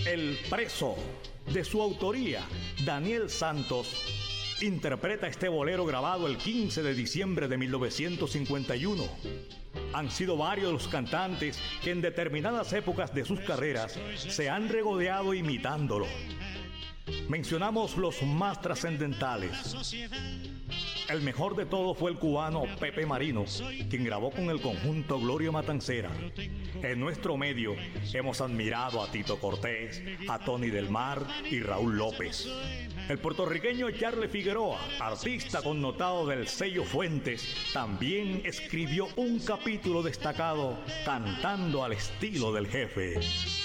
El preso, de su autoría, Daniel Santos, interpreta este bolero grabado el 15 de diciembre de 1951. Han sido varios los cantantes que en determinadas épocas de sus carreras se han regodeado imitándolo. Mencionamos los más trascendentales. El mejor de todos fue el cubano Pepe Marino, quien grabó con el conjunto Gloria Matancera. En nuestro medio hemos admirado a Tito Cortés, a Tony del Mar y Raúl López. El puertorriqueño Charlie Figueroa, artista connotado del sello Fuentes, también escribió un capítulo destacado cantando al estilo del Jefe.